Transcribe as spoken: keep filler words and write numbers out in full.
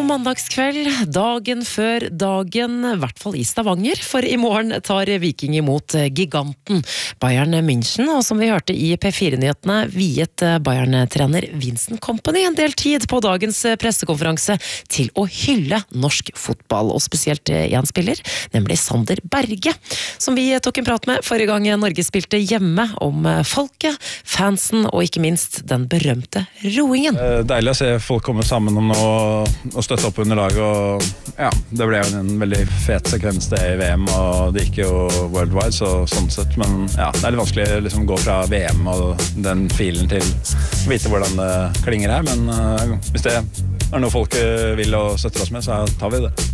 mandagskveld, dagen før dagen, i hvert fall i Stavanger, for i morgen tar Viking imot giganten Bayern München, og som vi hørte i P fire-nyhetene, viet Bayern-trener Vincent Kompany en del tid på dagens pressekonferanse til å hylle norsk fotball, og spesielt en spiller, nemlig Sander Berge, som vi tok en prat med forrige gang Norge spilte hjemme, om folket, fansen og ikke minst den berømte roingen. Deilig å se folk komme sammen om noe og støtte opp under laget, og ja, det ble jo en veldig fet sekvens det i V M, og det gikk jo worldwide, så sånn sett, men ja, det er litt vanskelig å liksom gå fra V M og den filen til å vite hvordan det klinger her, men uh, hvis det er noe folk vil og støtter oss med, så tar vi det.